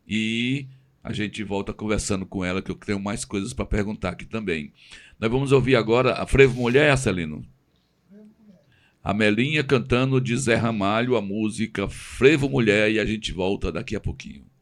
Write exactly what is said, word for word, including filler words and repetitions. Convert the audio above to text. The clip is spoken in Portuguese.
e a gente volta conversando com ela, que eu tenho mais coisas para perguntar aqui também. Nós vamos ouvir agora a Frevo Mulher, Acelino? A Melinha cantando de Zé Ramalho a música Frevo Mulher, e a gente volta daqui a pouquinho.